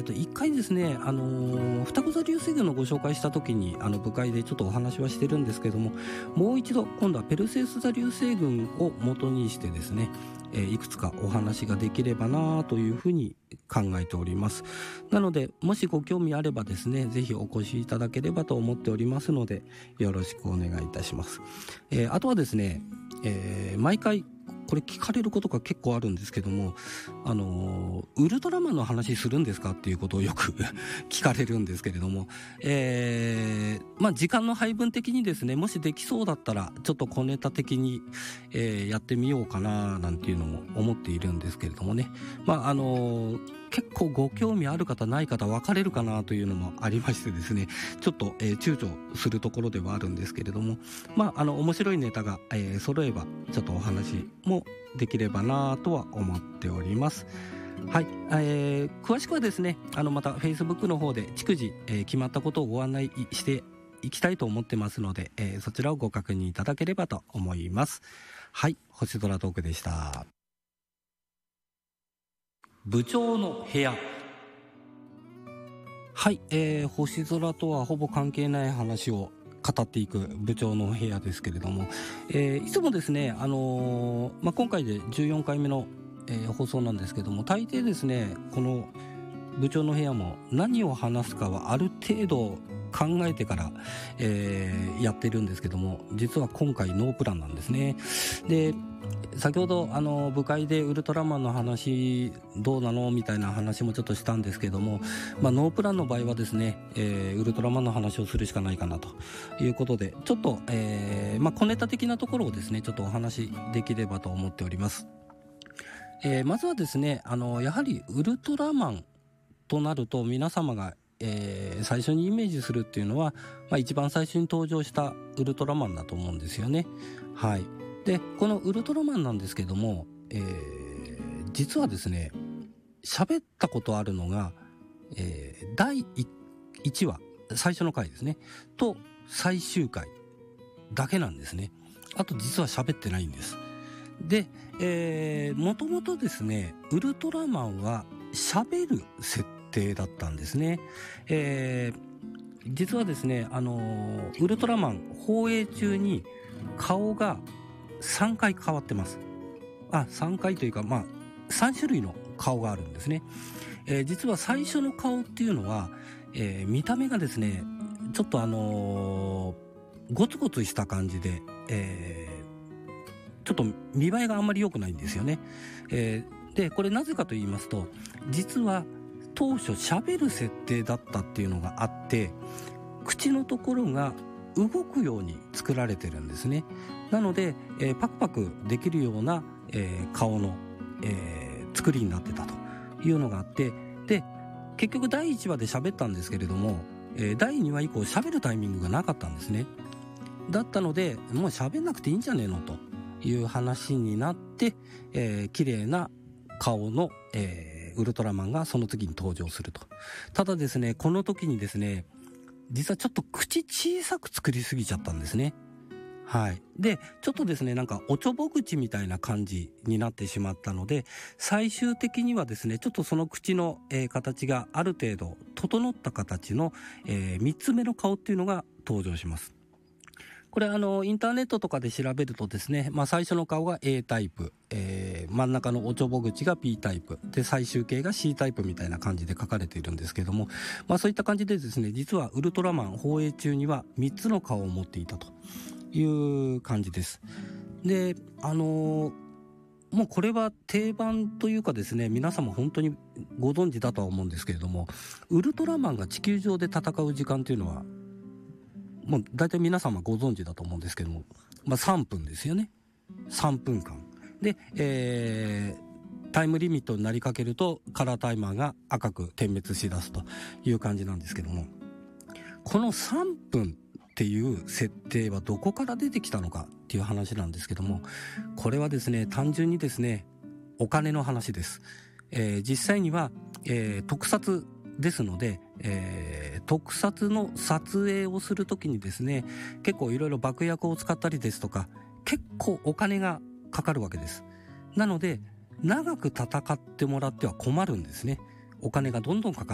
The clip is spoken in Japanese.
一回ですね、双子座流星群のご紹介した時に部会でちょっとお話はしてるんですけども、もう一度今度はペルセウス座流星群を元にしてですね、いくつかお話ができればなというふうに考えております。なのでもしご興味あればですね、ぜひお越しいただければと思っておりますので、よろしくお願いいたします。あとはですね、毎回これ聞かれることが結構あるんですけども、ウルトラマンの話するんですかっていうことをよく聞かれるんですけれども、時間の配分的にですね、もしできそうだったらちょっと小ネタ的に、やってみようかななんていうのも思っているんですけれどもね、結構ご興味ある方ない方分かれるかなというのもありましてですね、ちょっと、躊躇するところではあるんですけれども、面白いネタが、揃えばちょっとお話もできればなとは思っております。はい、詳しくはですね、また Facebook の方で逐次、決まったことをご案内していきたいと思ってますので、そちらをご確認いただければと思います。はい、星空トークでした。部長の部屋。はい、星空とはほぼ関係ない話を語っていく部長の部屋ですけれども、いつもですね、今回で14回目の、放送なんですけども、大抵ですね、この部長の部屋も何を話すかはある程度考えてから、やってるんですけども、実は今回ノープランなんですね。で、先ほど部会でウルトラマンの話どうなのみたいな話もちょっとしたんですけども、ノープランの場合はですね、ウルトラマンの話をするしかないかなということで、ちょっと、小ネタ的なところをですね、ちょっとお話できればと思っております。まずはですね、やはりウルトラマンとなると皆様が最初にイメージするっていうのは、一番最初に登場したウルトラマンだと思うんですよね。はい。で、このウルトラマンなんですけども、実はですね、喋ったことあるのが、第1話、最初の回ですね、と最終回だけなんですね。あと実は喋ってないんです。で、もともとですね、ウルトラマンは喋る設定だったんですね。実はですね、ウルトラマン放映中に顔が3回変わってます。3回というか、3種類の顔があるんですね。実は最初の顔っていうのは、見た目がですね、ちょっとゴツゴツした感じで、ちょっと見栄えがあんまり良くないんですよね。で、これなぜかと言いますと、実は当初喋る設定だったっていうのがあって、口のところが動くように作られてるんですね。なので、パクパクできるような、顔の、作りになってたというのがあって、で、結局第1話で喋ったんですけれども、第2話以降喋るタイミングがなかったんですね。だったので、もう喋んなくていいんじゃねえのという話になって、綺麗な顔の、ウルトラマンがその次に登場すると。ただですね、この時にですね、実はちょっと口小さく作りすぎちゃったんですね。はい。で、ちょっとですね、なんかおちょぼ口みたいな感じになってしまったので、最終的にはですね、ちょっとその口の、形がある程度整った形の、3つ目の顔っていうのが登場します。これインターネットとかで調べるとですね、最初の顔が A タイプ、真ん中のおちょぼ口が B タイプで、最終形が C タイプみたいな感じで書かれているんですけども、そういった感じでですね、実はウルトラマン放映中には3つの顔を持っていたという感じです。で、もうこれは定番というかですね、皆様本当にご存知だとは思うんですけれども、ウルトラマンが地球上で戦う時間というのはもう大体皆様ご存知だと思うんですけども、3分ですよね。3分間で、タイムリミットになりかけるとカラータイマーが赤く点滅しだすという感じなんですけども、この3分っていう設定はどこから出てきたのかっていう話なんですけども、これはですね、単純にですね、お金の話です。実際には、特撮ですので、特撮の撮影をするときにですね、結構いろいろ爆薬を使ったりですとか、結構お金がかかるわけです。なので長く戦ってもらっては困るんですね。お金がどんどんかか